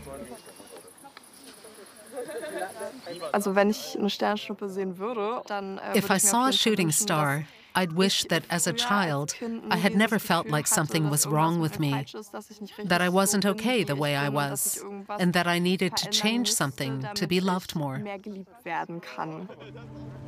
Also, wenn ich eine Sternschnuppe sehen würde, dann, If würde I ich mir auf saw a jeden Fall shooting wünschen, dass star, I'd wish ich that as a früher als child, Kind I nie had dieses never felt Gefühl like hatte, something dass was irgendwas wrong mit with mir me, falsch ist, dass ich nicht that richtig I so wasn't bin, okay wie the ich way I bin und dass ich was, irgendwas and that I needed to verändern change müsste, something to be damit loved ich more. mehr geliebt werden kann.